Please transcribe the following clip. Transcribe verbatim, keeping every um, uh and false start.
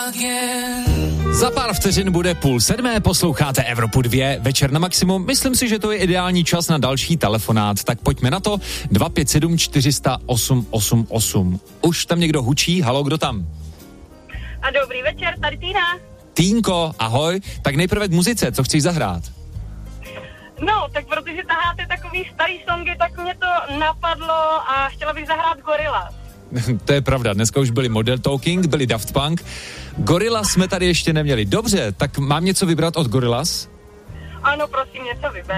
Za pár vteřin bude půl sedmé, posloucháte Evropu dva, večer na maximum. Myslím si, že to je ideální čas na další telefonát, tak pojďme na to. dva pět sedm čtyři sta osm osm osm. Už tam někdo hučí? Halo, kdo tam? A dobrý večer, tady Týna. Týnko, ahoj. Tak nejprve k muzice, co chceš zahrát? No, tak protože taháte takový starý songy, tak mě to napadlo a chtěla bych zahrát Gorillaz. To je pravda, dneska už byli Model Talking, byli Daft Punk. Gorillaz jsme tady ještě neměli. Dobře, tak mám něco vybrat od Gorillaz? Ano, prosím, něco vyber.